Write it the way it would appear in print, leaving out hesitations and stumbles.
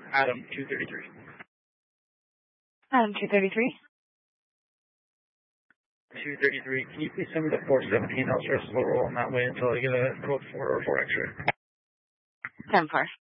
Adam 233. Adam 233. 233. Can you please send me the 417? I'll stress the roll on that way until I get a code for X-ray. 10-4.